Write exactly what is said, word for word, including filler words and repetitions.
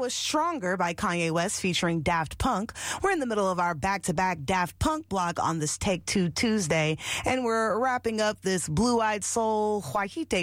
was Stronger by Kanye West featuring Daft Punk. We're in the middle of our back-to-back Daft Punk block on this Take Two Tuesday, and we're wrapping up this Blue Eyed Soul Huajite